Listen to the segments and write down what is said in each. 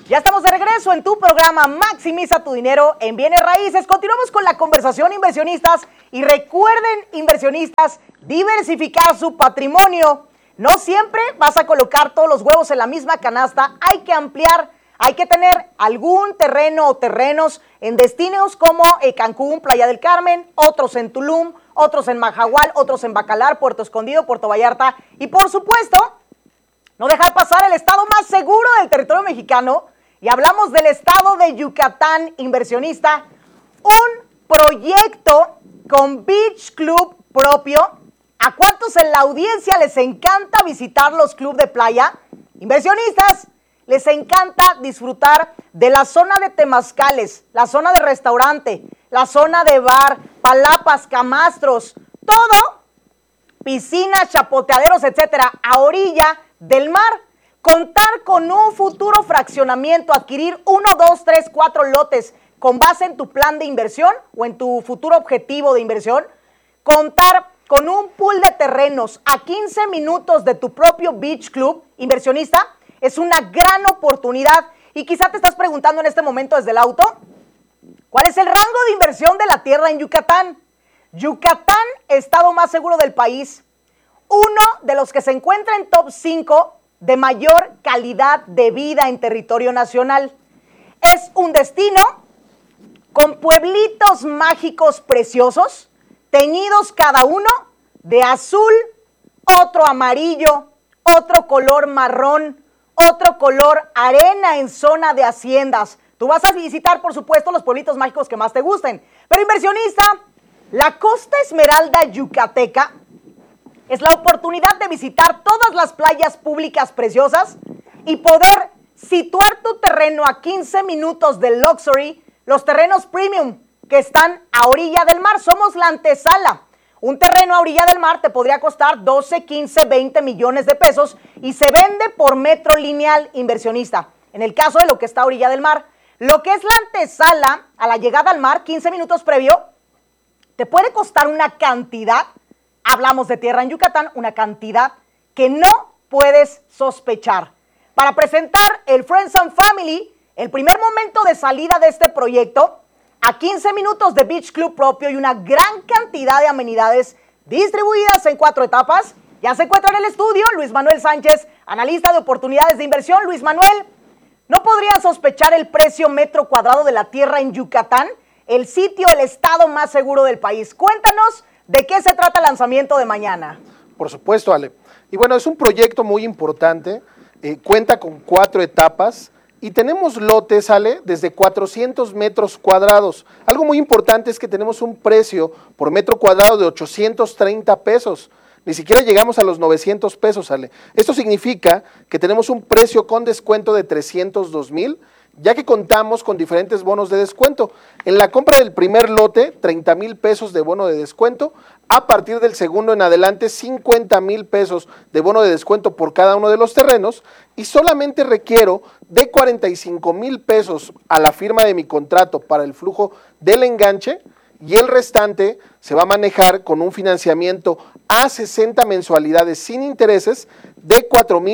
Ya estamos de regreso en tu programa Maximiza tu dinero en bienes raíces. Continuamos con la conversación, inversionistas, y recuerden, inversionistas, diversificar su patrimonio. No siempre vas a colocar todos los huevos en la misma canasta, hay que ampliar, hay que tener algún terreno o terrenos en destinos como Cancún, Playa del Carmen, otros en Tulum, otros en Majahual, otros en Bacalar, Puerto Escondido, Puerto Vallarta y por supuesto, no dejar pasar el estado más seguro del territorio mexicano. Y hablamos del estado de Yucatán, inversionista, un proyecto con beach club propio. ¿A cuántos en la audiencia les encanta visitar los clubes de playa? Inversionistas, les encanta disfrutar de la zona de temazcales, la zona de restaurante, la zona de bar, palapas, camastros, todo, piscinas, chapoteaderos, etcétera, a orilla del mar. Contar con un futuro fraccionamiento, adquirir 1, 2, 3, 4 lotes con base en tu plan de inversión o en tu futuro objetivo de inversión. Contar con un pool de terrenos a 15 minutos de tu propio beach club, inversionista, es una gran oportunidad. Y quizá te estás preguntando en este momento desde el auto, ¿cuál es el rango de inversión de la tierra en Yucatán? Yucatán, estado más seguro del país, uno de los que se encuentra en top 5 de mayor calidad de vida en territorio nacional. Es un destino con pueblitos mágicos preciosos, teñidos cada uno de azul, otro amarillo, otro color marrón, otro color arena en zona de haciendas. Tú vas a visitar, por supuesto, los pueblitos mágicos que más te gusten. Pero inversionista, la Costa Esmeralda yucateca es la oportunidad de visitar todas las playas públicas preciosas y poder situar tu terreno a 15 minutos del luxury, los terrenos premium que están a orilla del mar. Somos la antesala. Un terreno a orilla del mar te podría costar 12, 15, 20 millones de pesos y se vende por metro lineal, inversionista. En el caso de lo que está a orilla del mar, lo que es la antesala a la llegada al mar, 15 minutos previo, te puede costar una cantidad. Hablamos de tierra en Yucatán, una cantidad que no puedes sospechar. Para presentar el Friends and Family, el primer momento de salida de este proyecto, a 15 minutos de beach club propio y una gran cantidad de amenidades distribuidas en 4 etapas, ya se encuentra en el estudio Luis Manuel Sánchez, analista de oportunidades de inversión. Luis Manuel, ¿no podrían sospechar el precio metro cuadrado de la tierra en Yucatán? El sitio, el estado más seguro del país. Cuéntanos, ¿de qué se trata el lanzamiento de mañana? Por supuesto, Ale. Y bueno, es un proyecto muy importante, cuenta con 4 etapas y tenemos lotes, Ale, desde 400 metros cuadrados. Algo muy importante es que tenemos un precio por metro cuadrado de 830 pesos. Ni siquiera llegamos a los 900 pesos, Ale. Esto significa que tenemos un precio con descuento de 302,000, ya que contamos con diferentes bonos de descuento. En la compra del primer lote, 30,000 pesos de bono de descuento. A partir del segundo en adelante, 50,000 pesos de bono de descuento por cada uno de los terrenos. Y solamente requiero de 45,000 pesos a la firma de mi contrato para el flujo del enganche. Y el restante se va a manejar con un financiamiento a 60 mensualidades sin intereses de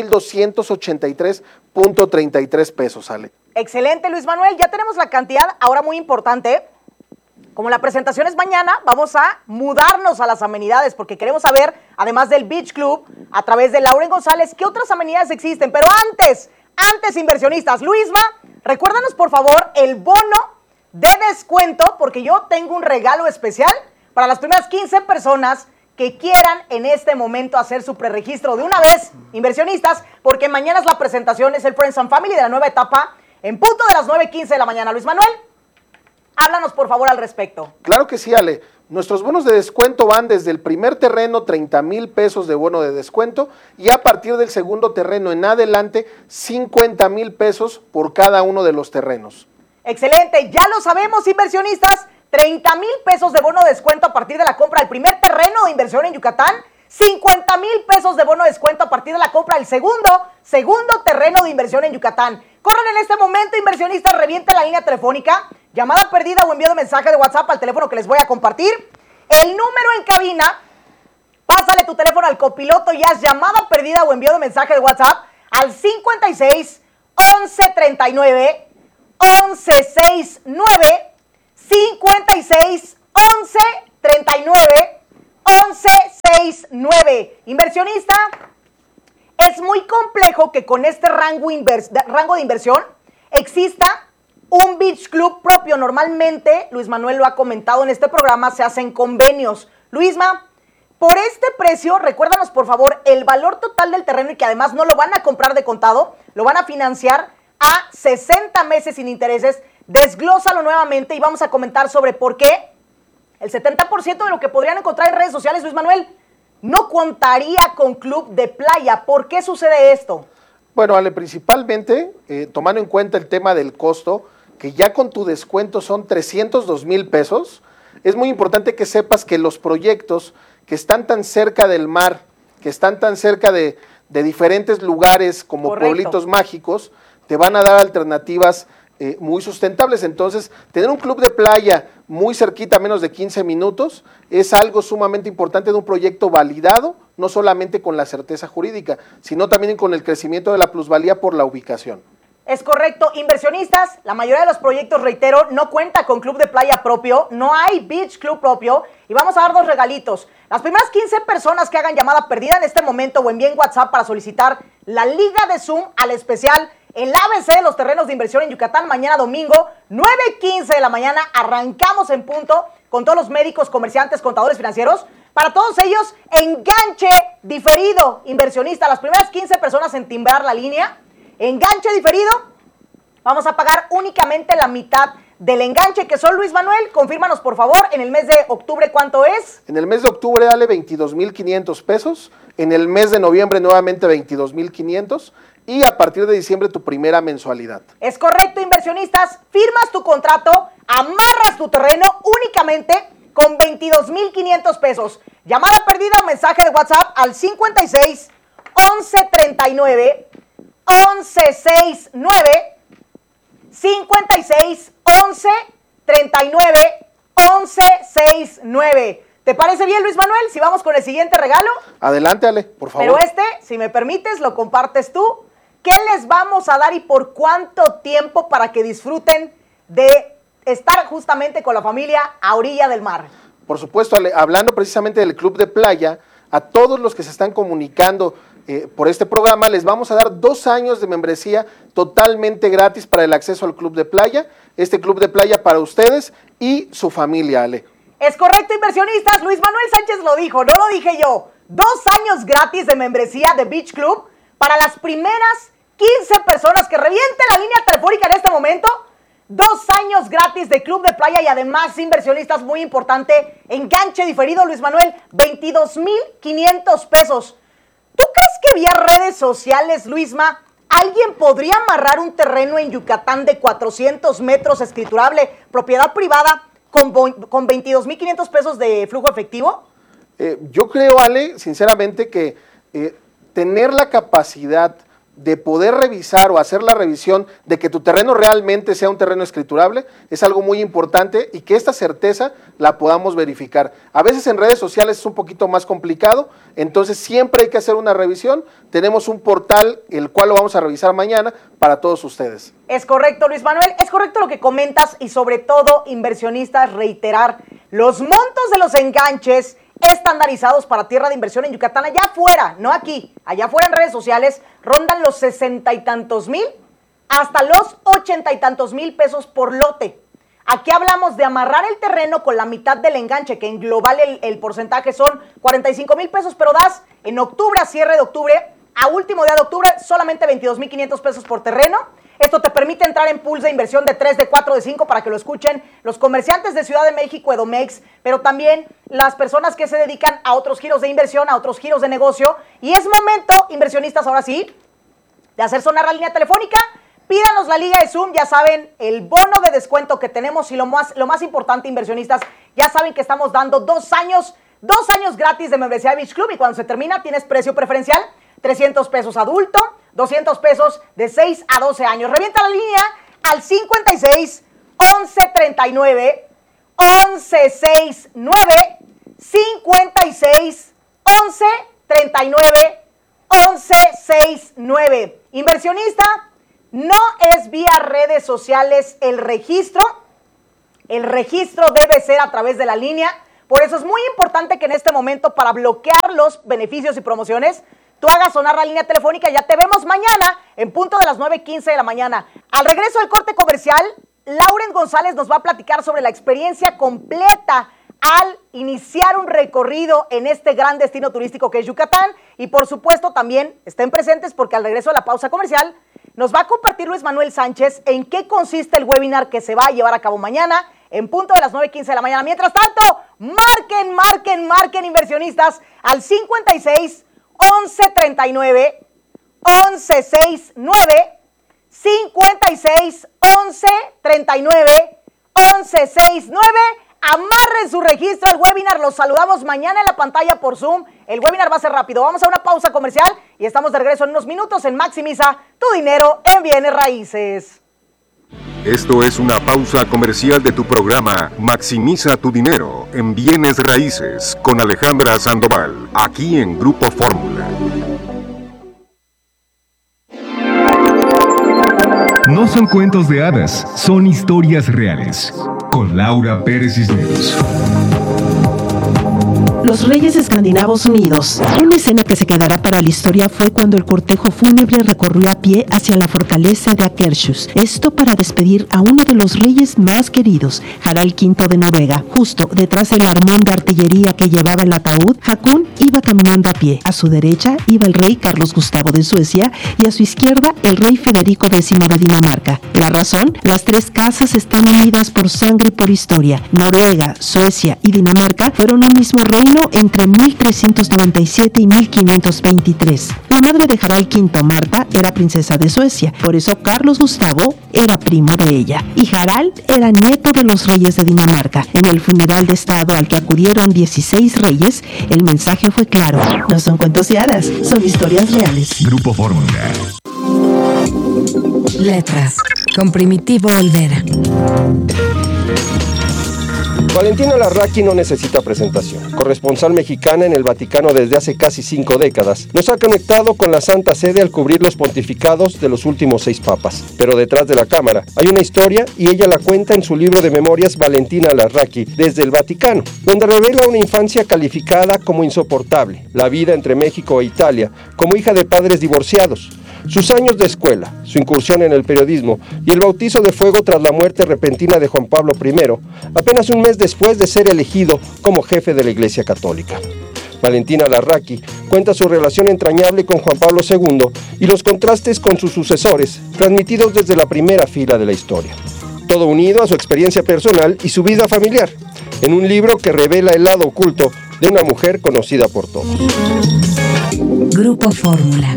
4,283.33 pesos, Ale. Excelente, Luis Manuel. Ya tenemos la cantidad, ahora muy importante. Como la presentación es mañana, vamos a mudarnos a las amenidades porque queremos saber, además del Beach Club, a través de Lauren González, qué otras amenidades existen. Pero antes, inversionistas, Luisma, recuérdanos por favor el bono de descuento, porque yo tengo un regalo especial para las primeras 15 personas que quieran en este momento hacer su preregistro de una vez, inversionistas, porque mañana es la presentación, es el Friends and Family de la nueva etapa, en punto de las 9:15 de la mañana. Luis Manuel, háblanos por favor al respecto. Claro que sí, Ale. Nuestros bonos de descuento van desde el primer terreno, 30,000 pesos de bono de descuento, y a partir del segundo terreno en adelante, 50,000 pesos por cada uno de los terrenos. Excelente, ya lo sabemos, inversionistas, 30,000 pesos de bono de descuento a partir de la compra del primer terreno de inversión en Yucatán, 50,000 pesos de bono de descuento a partir de la compra del segundo terreno de inversión en Yucatán. Corran en este momento, inversionistas, revienten la línea telefónica, llamada perdida o envío de mensaje de WhatsApp al teléfono que les voy a compartir. El número en cabina, pásale tu teléfono al copiloto y haz llamada perdida o envío de mensaje de WhatsApp al 56 1139, 1169, 56 11 39 11 69. Inversionista, es muy complejo que con este rango de inversión exista un beach club propio. Normalmente, Luis Manuel lo ha comentado en este programa, se hacen convenios. Luisma, por este precio, recuérdanos por favor el valor total del terreno y que además no lo van a comprar de contado, lo van a financiar a 60 meses sin intereses. Desglósalo nuevamente y vamos a comentar sobre por qué el 70% de lo que podrían encontrar en redes sociales, Luis Manuel, no contaría con club de playa. ¿Por qué sucede esto? Bueno, Ale, principalmente tomando en cuenta el tema del costo, que ya con tu descuento son 302,000 pesos, es muy importante que sepas que los proyectos que están tan cerca del mar, que están tan cerca de diferentes lugares como Correcto. pueblitos mágicos, te van a dar alternativas muy sustentables. Entonces, tener un club de playa muy cerquita, a menos de 15 minutos, es algo sumamente importante de un proyecto validado, no solamente con la certeza jurídica, sino también con el crecimiento de la plusvalía por la ubicación. Es correcto. Inversionistas, la mayoría de los proyectos, reitero, no cuenta con club de playa propio, no hay beach club propio, y vamos a dar dos regalitos. Las primeras 15 personas que hagan llamada perdida en este momento o envíen WhatsApp para solicitar la liga de Zoom al especial el ABC de los terrenos de inversión en Yucatán, mañana domingo, 9:15 de la mañana, arrancamos en punto con todos los médicos, comerciantes, contadores financieros. Para todos ellos, enganche diferido, inversionista. Las primeras 15 personas en timbrar la línea, enganche diferido, vamos a pagar únicamente la mitad del enganche, que son, Luis Manuel, confírmanos por favor, en el mes de octubre, ¿cuánto es? En el mes de octubre, dale 22,500 pesos, en el mes de noviembre nuevamente 22,500 y a partir de diciembre tu primera mensualidad. Es correcto, inversionistas, firmas tu contrato, amarras tu terreno únicamente con 22,500 pesos. Llamada perdida o mensaje de WhatsApp al 56 11 39 11 69 56 11 39 11 69. ¿Te parece bien, Luis Manuel, si vamos con el siguiente regalo? Adelante, Ale, por favor. Pero si me permites, lo compartes tú. ¿Qué les vamos a dar y por cuánto tiempo para que disfruten de estar justamente con la familia a orilla del mar? Por supuesto, Ale, hablando precisamente del club de playa, a todos los que se están comunicando por este programa, les vamos a dar 2 años de membresía totalmente gratis para el acceso al club de playa. Este club de playa para ustedes y su familia, Ale. Es correcto, inversionistas. Luis Manuel Sánchez lo dijo, no lo dije yo. 2 años gratis de membresía de Beach Club para las primeras 15 personas que revienten la línea telefónica en este momento. 2 años gratis de club de playa y además, inversionistas, muy importante, enganche diferido, Luis Manuel, 22,500 pesos. ¿Tú crees que vía redes sociales, Luisma, alguien podría amarrar un terreno en Yucatán de 400 metros escriturable, propiedad privada, con 22,500 pesos de flujo efectivo? Yo creo, Ale, sinceramente, que tener la capacidad de poder revisar o hacer la revisión de que tu terreno realmente sea un terreno escriturable es algo muy importante y que esta certeza la podamos verificar. A veces en redes sociales es un poquito más complicado, entonces siempre hay que hacer una revisión. Tenemos un portal, el cual lo vamos a revisar mañana para todos ustedes. Es correcto, Luis Manuel, es correcto lo que comentas y sobre todo, inversionistas, reiterar los montos de los enganches estandarizados para tierra de inversión en Yucatán, allá afuera, no aquí, allá afuera en redes sociales, rondan los 60 y tantos mil hasta los 80 y tantos mil pesos por lote. Aquí hablamos de amarrar el terreno con la mitad del enganche, que en global el porcentaje son 45,000 pesos, pero das en octubre, a cierre de octubre, a último día de octubre, solamente 22,500 pesos por terreno. Esto te permite entrar en pools de inversión de 3, de 4, de 5 para que lo escuchen los comerciantes de Ciudad de México, Edomex, pero también las personas que se dedican a otros giros de inversión, a otros giros de negocio. Y es momento, inversionistas, ahora sí, de hacer sonar la línea telefónica. Pídanos la liga de Zoom, ya saben, el bono de descuento que tenemos y lo más importante, inversionistas, ya saben que estamos dando 2 años gratis de membresía de Beach Club y cuando se termina tienes precio preferencial. 300 pesos adulto, 200 pesos de 6 a 12 años. Revienta la línea al 56 11 39 11 69 56 11 39 11 69. Inversionista, No es vía redes sociales el registro debe ser a través de la línea. Por eso es muy importante que en este momento, para bloquear los beneficios y promociones, tú hagas sonar la línea telefónica. Ya te vemos mañana en punto de las 9:15 de la mañana. Al regreso del corte comercial, Lauren González nos va a platicar sobre la experiencia completa al iniciar un recorrido en este gran destino turístico que es Yucatán. Y por supuesto también estén presentes porque al regreso de la pausa comercial nos va a compartir Luis Manuel Sánchez en qué consiste el webinar que se va a llevar a cabo mañana en punto de las 9:15 de la mañana. Mientras tanto, marquen inversionistas al 56 11 39 11 69, 56 11 39 11 69. Amarren su registro al webinar. Los saludamos mañana en la pantalla por Zoom. El webinar va a ser rápido. Vamos a una pausa comercial y estamos de regreso en unos minutos en Maximiza tu dinero en bienes raíces. Esto es una pausa comercial de tu programa Maximiza tu dinero en bienes raíces con Alejandra Sandoval, aquí en Grupo Fórmula. No son cuentos de hadas, son historias reales. Con Laura Pérez Cisneros. Los reyes escandinavos unidos. Una escena que se quedará para la historia fue cuando el cortejo fúnebre recorrió a pie hacia la fortaleza de Akershus. Esto para despedir a uno de los reyes más queridos, Harald V de Noruega. Justo detrás del armón de artillería que llevaba el ataúd, Hakon iba caminando a pie. A su derecha iba el rey Carlos Gustavo de Suecia y a su izquierda el rey Federico X de Dinamarca. La razón, las tres casas están unidas por sangre y por historia. Noruega, Suecia y Dinamarca fueron un mismo reino entre 1397 y 1523. La madre de Harald V, Marta, era princesa de Suecia, por eso Carlos Gustavo era primo de ella. Y Harald era nieto de los reyes de Dinamarca. En el funeral de estado al que acudieron 16 reyes, el mensaje fue claro. No son cuentos y hadas, son historias reales. Grupo Fórmula. Letras, con Primitivo Olvera. Valentina Larraqui no necesita presentación. Corresponsal mexicana en el Vaticano desde hace casi 5 décadas, nos ha conectado con la Santa Sede al cubrir los pontificados de los últimos 6 papas. Pero detrás de la cámara hay una historia y ella la cuenta en su libro de memorias Valentina Larraqui desde el Vaticano, donde revela una infancia calificada como insoportable, la vida entre México e Italia, como hija de padres divorciados, sus años de escuela, su incursión en el periodismo y el bautizo de fuego tras la muerte repentina de Juan Pablo I, apenas un mes después de ser elegido como jefe de la Iglesia Católica. Valentina Larraqui cuenta su relación entrañable con Juan Pablo II y los contrastes con sus sucesores, transmitidos desde la primera fila de la historia. Todo unido a su experiencia personal y su vida familiar, en un libro que revela el lado oculto de una mujer conocida por todos. Grupo Fórmula.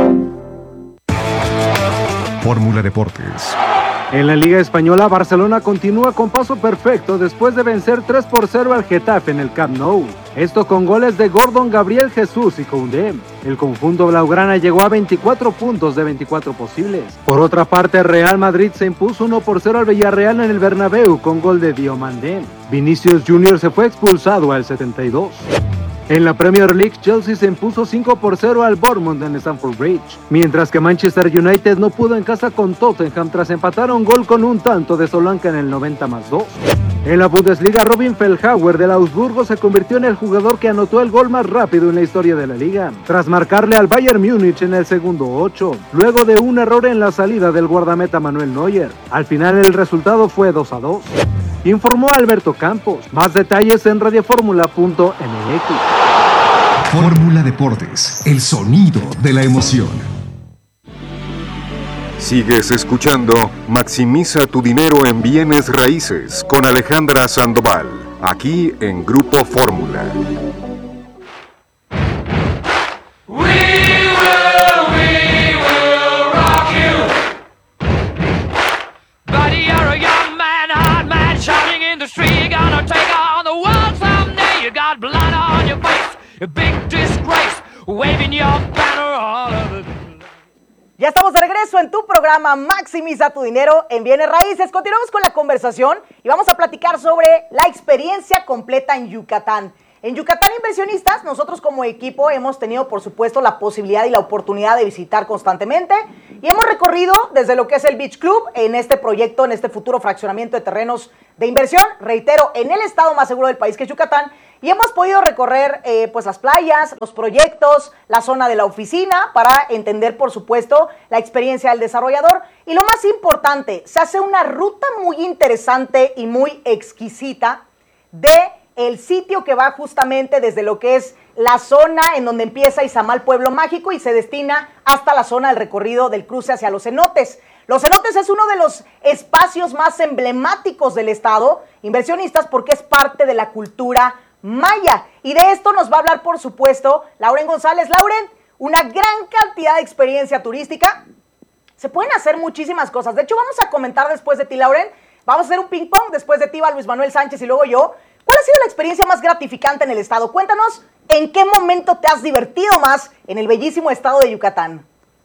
Fórmula Deportes. En la Liga Española, Barcelona continúa con paso perfecto después de vencer 3-0 al Getafe en el Camp Nou. Esto con goles de Gordon, Gabriel Jesús y Koundé. El conjunto blaugrana llegó a 24 puntos de 24 posibles. Por otra parte, Real Madrid se impuso 1-0 al Villarreal en el Bernabéu con gol de Diomandé. Vinicius Jr. se fue expulsado al 72. En la Premier League, Chelsea se impuso 5-0 al Bournemouth en Stamford Bridge, mientras que Manchester United no pudo en casa con Tottenham tras empatar un gol con un tanto de Solanke en el 90+2. En la Bundesliga, Robin Feldhauer del Augsburgo se convirtió en el jugador que anotó el gol más rápido en la historia de la liga, tras marcarle al Bayern Múnich en el segundo 8, luego de un error en la salida del guardameta Manuel Neuer. Al final el resultado fue 2-2. Informó Alberto Campos. Más detalles en radioformula.mx. Fórmula Deportes, el sonido de la emoción. Sigues escuchando Maximiza tu dinero en bienes raíces con Alejandra Sandoval, aquí en Grupo Fórmula. Ya estamos de regreso en tu programa Maximiza tu dinero en bienes raíces. Continuamos con la conversación y vamos a platicar sobre la experiencia completa en Yucatán. En Yucatán Inversionistas, nosotros como equipo hemos tenido, por supuesto, la posibilidad y la oportunidad de visitar constantemente y hemos recorrido desde lo que es el Beach Club en este proyecto, en este futuro fraccionamiento de terrenos de inversión, reitero, en el estado más seguro del país que es Yucatán, y hemos podido recorrer pues las playas, los proyectos, la zona de la oficina para entender, por supuesto, la experiencia del desarrollador. Y lo más importante, se hace una ruta muy interesante y muy exquisita de el sitio que va justamente desde lo que es la zona en donde empieza Izamal Pueblo Mágico y se destina hasta la zona del recorrido del cruce hacia Los Cenotes. Los Cenotes es uno de los espacios más emblemáticos del estado, inversionistas, porque es parte de la cultura maya. Y de esto nos va a hablar, por supuesto, Lauren González. Lauren, una gran cantidad de experiencia turística. Se pueden hacer muchísimas cosas. De hecho, vamos a comentar después de ti, Lauren. Vamos a hacer un ping-pong. Después de ti va Luis Manuel Sánchez y luego yo. ¿Cuál ha sido la experiencia más gratificante en el estado? Cuéntanos, ¿en qué momento te has divertido más en el bellísimo estado de Yucatán?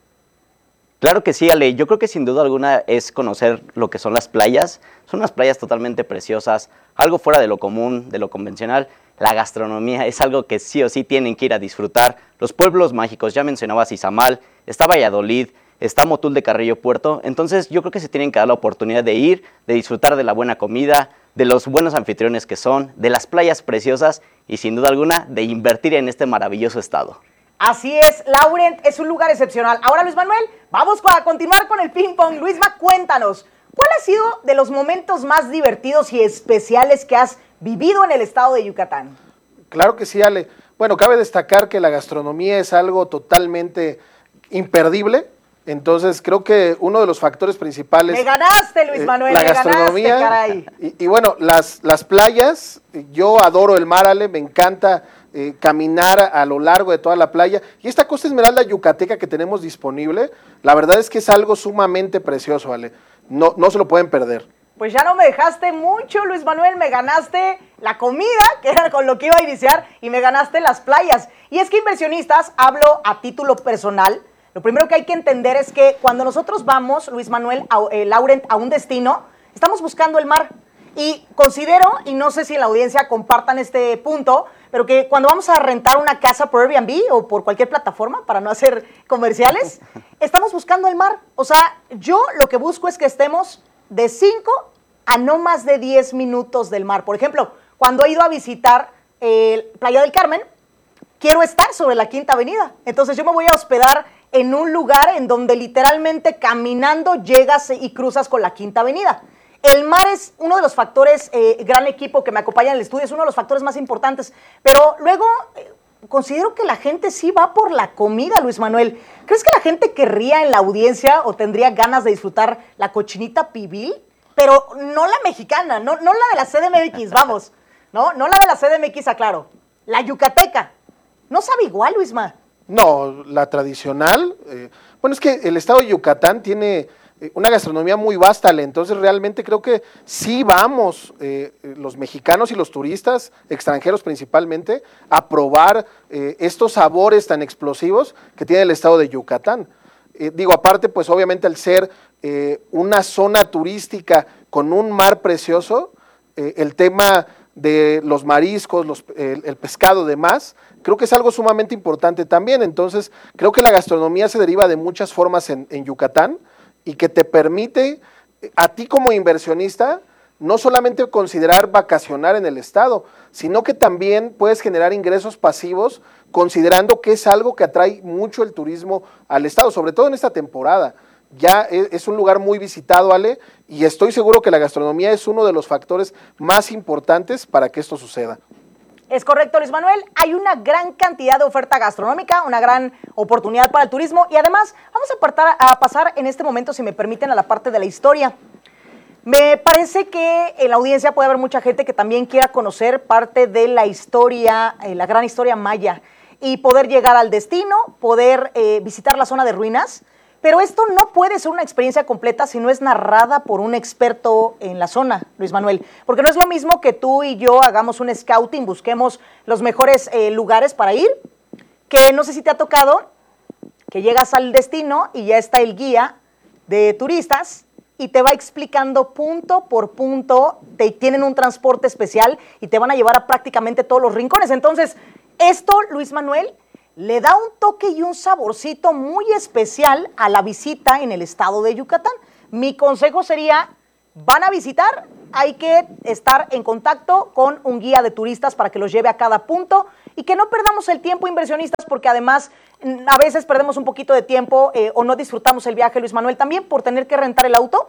Claro que sí, Ale. Yo creo que sin duda alguna es conocer lo que son las playas. Son unas playas totalmente preciosas, algo fuera de lo común, de lo convencional. La gastronomía es algo que sí o sí tienen que ir a disfrutar. Los pueblos mágicos, ya mencionabas Izamal, está Valladolid, está Motul de Carrillo Puerto. Entonces yo creo que se tienen que dar la oportunidad de ir, de disfrutar de la buena comida, de los buenos anfitriones que son, de las playas preciosas y sin duda alguna de invertir en este maravilloso estado. Así es, Lauren, es un lugar excepcional. Ahora, Luis Manuel, vamos a continuar con el ping-pong. Luisma, cuéntanos, ¿cuál ha sido de los momentos más divertidos y especiales que has vivido en el estado de Yucatán? Claro que sí, Ale. Bueno, cabe destacar que la gastronomía es algo totalmente imperdible. Entonces, creo que uno de los factores principales... Me ganaste, Luis Manuel, la gastronomía, caray. Y bueno, las playas, yo adoro el mar, Ale, me encanta caminar a lo largo de toda la playa. Y esta Costa Esmeralda yucateca que tenemos disponible, la verdad es que es algo sumamente precioso, Ale. No se lo pueden perder. Pues ya no me dejaste mucho, Luis Manuel, me ganaste la comida, que era con lo que iba a iniciar, y me ganaste las playas. Y es que inversionistas, hablo a título personal, lo primero que hay que entender es que cuando nosotros vamos, Luis Manuel, Lauren, a un destino, estamos buscando el mar. Y considero, y no sé si en la audiencia compartan este punto, pero que cuando vamos a rentar una casa por Airbnb o por cualquier plataforma, para no hacer comerciales, estamos buscando el mar. O sea, yo lo que busco es que estemos de 5 a no más de 10 minutos del mar. Por ejemplo, cuando he ido a visitar Playa del Carmen, quiero estar sobre la Quinta Avenida. Entonces yo me voy a hospedar en un lugar en donde literalmente caminando llegas y cruzas con la Quinta Avenida. El mar es uno de los factores, gran equipo que me acompaña en el estudio, es uno de los factores más importantes. Pero luego considero que la gente sí va por la comida, Luis Manuel. ¿Crees que la gente querría en la audiencia o tendría ganas de disfrutar la cochinita pibil? Pero no la mexicana, no la de la CDMX, vamos. No la de la CDMX, aclaro. La yucateca. ¿No sabe igual, Luisma? No, la tradicional, bueno, es que el estado de Yucatán tiene una gastronomía muy vasta, entonces realmente creo que sí vamos, los mexicanos y los turistas, extranjeros principalmente, a probar estos sabores tan explosivos que tiene el estado de Yucatán. Digo, aparte, pues obviamente al ser una zona turística con un mar precioso, el tema de los mariscos, el pescado, demás, creo que es algo sumamente importante también. Entonces, creo que la gastronomía se deriva de muchas formas en Yucatán y que te permite, a ti como inversionista, no solamente considerar vacacionar en el estado, sino que también puedes generar ingresos pasivos, considerando que es algo que atrae mucho el turismo al estado, sobre todo en esta temporada. Ya es un lugar muy visitado, Ale, y estoy seguro que la gastronomía es uno de los factores más importantes para que esto suceda. Es correcto, Luis Manuel. Hay una gran cantidad de oferta gastronómica, una gran oportunidad para el turismo y además vamos a pasar en este momento, si me permiten, a la parte de la historia. Me parece que en la audiencia puede haber mucha gente que también quiera conocer parte de la historia, la gran historia maya y poder llegar al destino, poder visitar la zona de ruinas. Pero esto no puede ser una experiencia completa si no es narrada por un experto en la zona, Luis Manuel. Porque no es lo mismo que tú y yo hagamos un scouting, busquemos los mejores lugares para ir, que no sé si te ha tocado que llegas al destino y ya está el guía de turistas y te va explicando punto por punto, tienen un transporte especial y te van a llevar a prácticamente todos los rincones. Entonces, esto, Luis Manuel, le da un toque y un saborcito muy especial a la visita en el estado de Yucatán. Mi consejo sería, van a visitar, hay que estar en contacto con un guía de turistas para que los lleve a cada punto y que no perdamos el tiempo, inversionistas, porque además a veces perdemos un poquito de tiempo o no disfrutamos el viaje, Luis Manuel, también por tener que rentar el auto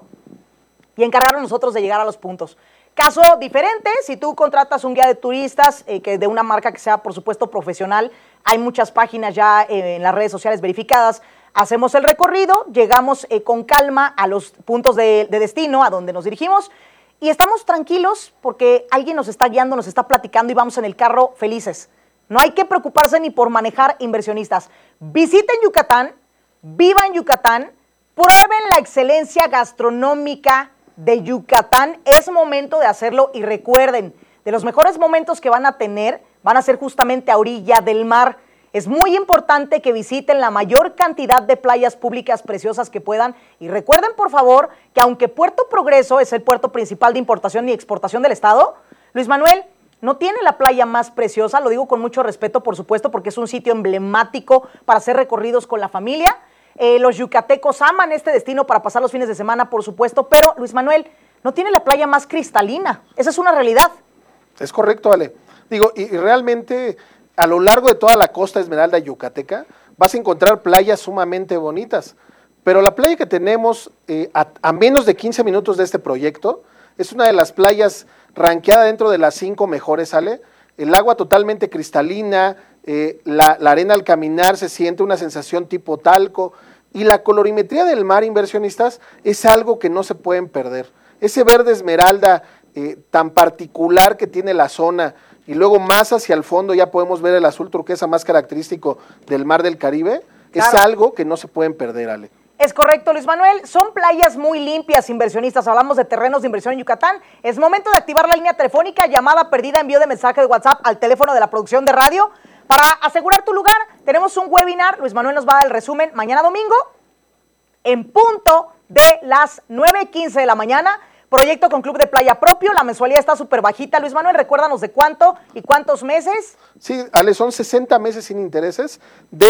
y encargarnos nosotros de llegar a los puntos. Caso diferente, si tú contratas un guía de turistas que de una marca que sea, por supuesto, profesional, hay muchas páginas ya en las redes sociales verificadas, hacemos el recorrido, llegamos con calma a los puntos de destino, a donde nos dirigimos, y estamos tranquilos porque alguien nos está guiando, nos está platicando y vamos en el carro felices. No hay que preocuparse ni por manejar, inversionistas. Visiten Yucatán, vivan Yucatán, prueben la excelencia gastronómica de Yucatán. Es momento de hacerlo y recuerden, de los mejores momentos que van a tener, van a ser justamente a orilla del mar. Es muy importante que visiten la mayor cantidad de playas públicas preciosas que puedan y recuerden, por favor, que aunque Puerto Progreso es el puerto principal de importación y exportación del estado, Luis Manuel, no tiene la playa más preciosa, lo digo con mucho respeto, por supuesto, porque es un sitio emblemático para hacer recorridos con la familia. Los yucatecos aman este destino para pasar los fines de semana, por supuesto, pero Luis Manuel, no tiene la playa más cristalina. Esa es una realidad. Es correcto, Ale. Digo, y realmente a lo largo de toda la costa esmeralda yucateca vas a encontrar playas sumamente bonitas, pero la playa que tenemos a menos de 15 minutos de este proyecto es una de las playas ranqueada dentro de las 5 mejores, Ale. El agua totalmente cristalina, la arena al caminar se siente una sensación tipo talco y la colorimetría del mar, inversionistas, es algo que no se pueden perder. Ese verde esmeralda tan particular que tiene la zona y luego más hacia el fondo ya podemos ver el azul turquesa más característico del mar del Caribe, claro. Es algo que no se pueden perder, Ale. Es correcto, Luis Manuel. Son playas muy limpias, inversionistas. Hablamos de terrenos de inversión en Yucatán. Es momento de activar la línea telefónica, llamada perdida, envío de mensaje de WhatsApp al teléfono de la producción de radio. Para asegurar tu lugar, tenemos un webinar. Luis Manuel nos va a dar el resumen mañana domingo, en punto de las 9:15 de la mañana. Proyecto con club de playa propio, la mensualidad está súper bajita. Luis Manuel, recuérdanos de cuánto y cuántos meses. Sí, Ale, son 60 meses sin intereses de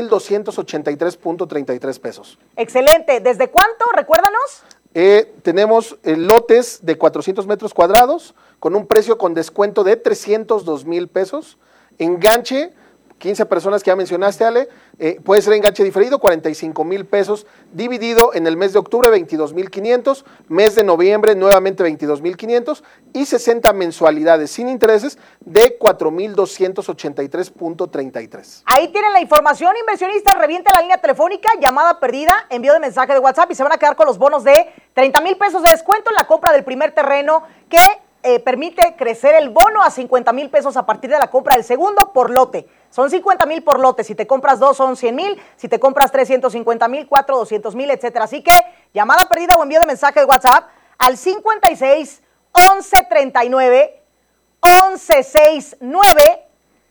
2,283.33 pesos. Excelente. ¿Desde cuánto? Recuérdanos. Tenemos lotes de 400 metros cuadrados con un precio con descuento de 302,000 pesos. Enganche, 15 personas que ya mencionaste, Ale, puede ser enganche diferido, 45,000 pesos, dividido en el mes de octubre, 22,500, mes de noviembre, nuevamente 22,500, y 60 mensualidades sin intereses de 4,283.33. Ahí tienen la información, inversionistas. Reviente la línea telefónica, llamada perdida, envío de mensaje de WhatsApp y se van a quedar con los bonos de 30,000 pesos de descuento en la compra del primer terreno que permite crecer el bono a 50,000 pesos a partir de la compra del segundo por lote. Son 50,000 por lote. Si te compras 2 son 100,000. Si te compras 3, 150,000, 4, 200,000, etcétera. Así que llamada perdida o envío de mensaje de WhatsApp al 56 11 39 11 69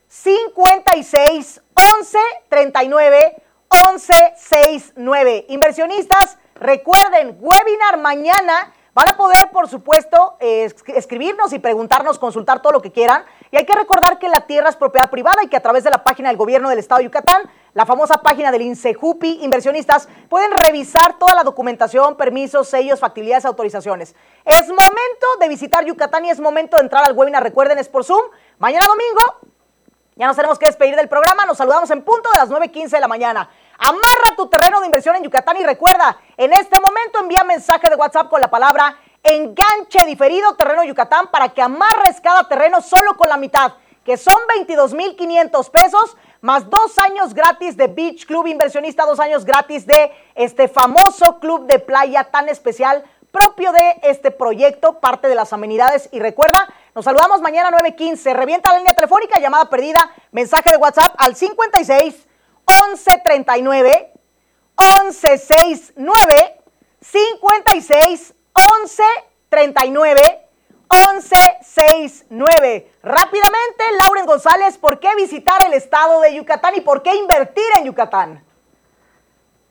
56 11 39 11 69. Inversionistas, recuerden, webinar mañana. Van a poder, por supuesto, escribirnos y preguntarnos, consultar todo lo que quieran. Y hay que recordar que la tierra es propiedad privada y que a través de la página del gobierno del estado de Yucatán, la famosa página del INSEJUPI, inversionistas, pueden revisar toda la documentación, permisos, sellos, factibilidades, autorizaciones. Es momento de visitar Yucatán y es momento de entrar al webinar. Recuerden, es por Zoom. Mañana domingo, ya nos tenemos que despedir del programa. Nos saludamos en punto de las 9:15 de la mañana. Amarra tu terreno de inversión en Yucatán y recuerda, en este momento envía mensaje de WhatsApp con la palabra enganche diferido terreno Yucatán para que amarres cada terreno solo con la mitad, que son 22,500 pesos, más 2 años gratis de Beach Club Inversionista, 2 años gratis de este famoso club de playa tan especial propio de este proyecto, parte de las amenidades. Y recuerda, nos saludamos mañana 9:15. Revienta la línea telefónica, llamada perdida, mensaje de WhatsApp al 56 11 39 11 69 56 11 39 11 69. Rápidamente, Lauren González, ¿por qué visitar el estado de Yucatán y por qué invertir en Yucatán?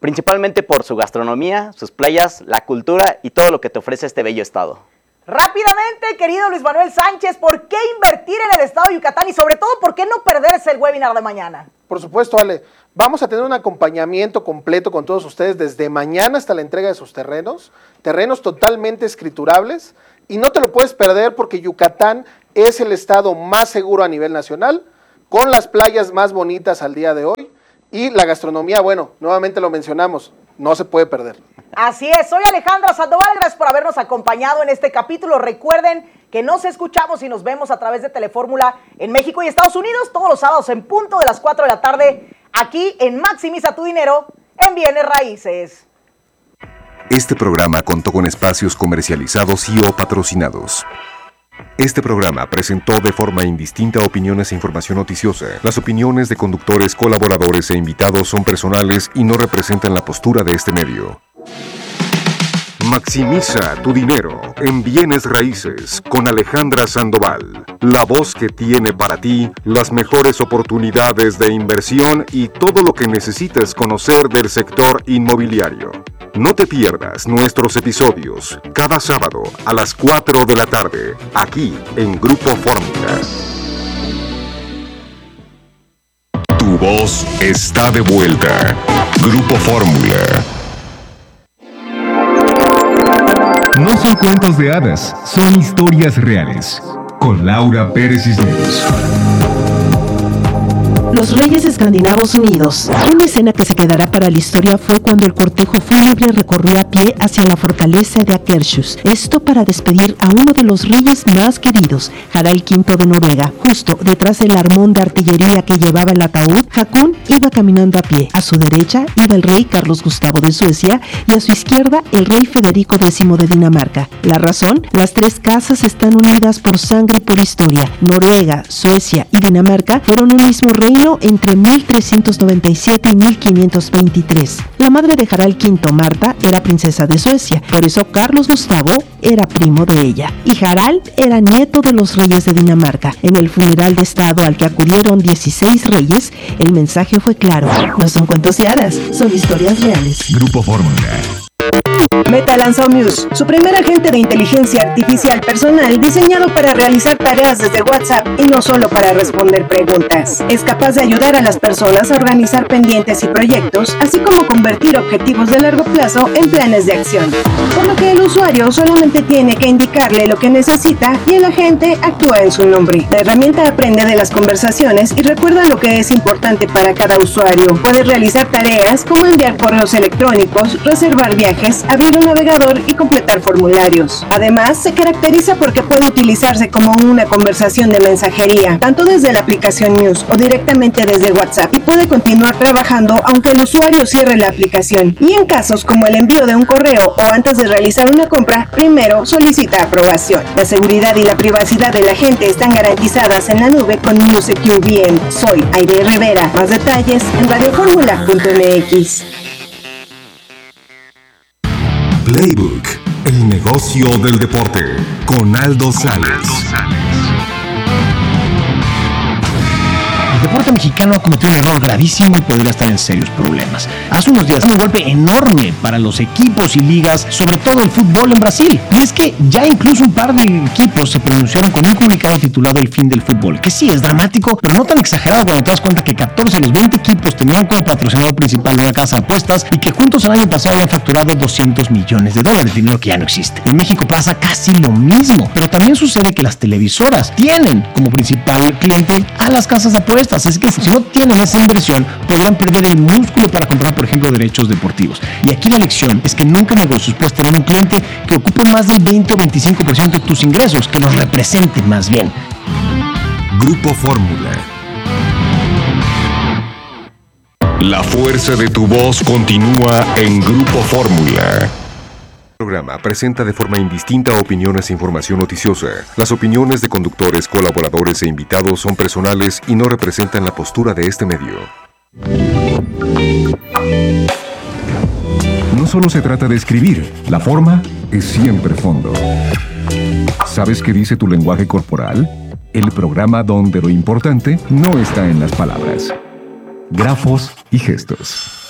principalmente por su gastronomía, sus playas, la cultura y todo lo que te ofrece este bello estado. Rápidamente, querido Luis Manuel Sánchez, ¿por qué invertir en el estado de Yucatán y sobre todo, por qué no perderse el webinar de mañana? Por supuesto, Ale. Vamos a tener un acompañamiento completo con todos ustedes desde mañana hasta la entrega de sus terrenos totalmente escriturables, y no te lo puedes perder porque Yucatán es el estado más seguro a nivel nacional, con las playas más bonitas al día de hoy, y la gastronomía, bueno, nuevamente lo mencionamos, no se puede perder. Así es, soy Alejandra Sandoval, gracias por habernos acompañado en este capítulo. Recuerden que nos escuchamos y nos vemos a través de Telefórmula en México y Estados Unidos todos los sábados en punto de las 4 de la tarde, aquí en Maximiza tu Dinero en Bienes Raíces. Este programa contó con espacios comercializados y o patrocinados. Este programa presentó de forma indistinta opiniones e información noticiosa. Las opiniones de conductores, colaboradores e invitados son personales y no representan la postura de este medio. Maximiza tu dinero en Bienes Raíces con Alejandra Sandoval, la voz que tiene para ti las mejores oportunidades de inversión y todo lo que necesites conocer del sector inmobiliario. No te pierdas nuestros episodios cada sábado a las 4 de la tarde, aquí en Grupo Fórmula. Tu voz está de vuelta. Grupo Fórmula. No son cuentos de hadas, son historias reales. Con Laura Pérez Cisneros. Los Reyes Escandinavos Unidos. Una escena que se quedará para la historia fue cuando el cortejo fúnebre recorrió a pie hacia la fortaleza de Akershus. Esto para despedir a uno de los reyes más queridos, Harald V de Noruega. Justo detrás del armón de artillería que llevaba el ataúd, Haakon iba caminando a pie. A su derecha iba el rey Carlos Gustavo de Suecia y a su izquierda el rey Federico X de Dinamarca. La razón, las tres casas están unidas por sangre y por historia. Noruega, Suecia y Dinamarca fueron un mismo reino entre 1397 y 1523. La madre de Harald V, Marta, era princesa de Suecia, por eso Carlos Gustavo era primo de ella, y Harald era nieto de los reyes de Dinamarca. En el funeral de estado al que acudieron 16 reyes, el mensaje fue claro: no son cuentos de hadas, son historias reales. Grupo Fórmula. Meta lanzó Muse, su primer agente de inteligencia artificial personal diseñado para realizar tareas desde WhatsApp y no solo para responder preguntas. Es capaz de ayudar a las personas a organizar pendientes y proyectos, así como convertir objetivos de largo plazo en planes de acción. Por lo que el usuario solamente tiene que indicarle lo que necesita y el agente actúa en su nombre. La herramienta aprende de las conversaciones y recuerda lo que es importante para cada usuario. Puede realizar tareas como enviar correos electrónicos, reservar viajes, abrir un navegador y completar formularios. Además, se caracteriza porque puede utilizarse como una conversación de mensajería, tanto desde la aplicación News o directamente desde WhatsApp, y puede continuar trabajando aunque el usuario cierre la aplicación. Y en casos como el envío de un correo o antes de realizar una compra, primero solicita aprobación. La seguridad y la privacidad de la gente están garantizadas en la nube con News Secure VM. Soy Aide Rivera. Más detalles en radioformula.mx. Playbook, el negocio del deporte, con Aldo Sales. El deporte mexicano cometió un error gravísimo y podría estar en serios problemas. Hace unos días, un golpe enorme para los equipos y ligas, sobre todo el fútbol en Brasil. Y es que ya incluso un par de equipos se pronunciaron con un comunicado titulado El fin del fútbol, que sí es dramático, pero no tan exagerado cuando te das cuenta que 14 de los 20 equipos tenían como patrocinador principal una casa de apuestas y que juntos el año pasado habían facturado $200 millones, dinero que ya no existe. En México pasa casi lo mismo, pero también sucede que las televisoras tienen como principal cliente a las casas de apuestas. Es que si no tienen esa inversión, podrán perder el músculo para comprar, por ejemplo, derechos deportivos. Y aquí la lección es que nunca en negocios puedes tener un cliente que ocupe más del 20 o 25% de tus ingresos, que los represente más bien. Grupo Fórmula. La fuerza de tu voz continúa en Grupo Fórmula. El programa presenta de forma indistinta opiniones e información noticiosa. Las opiniones de conductores, colaboradores e invitados son personales y no representan la postura de este medio. No solo se trata de escribir, la forma es siempre fondo. ¿Sabes qué dice tu lenguaje corporal? El programa donde lo importante no está en las palabras, grafos y gestos.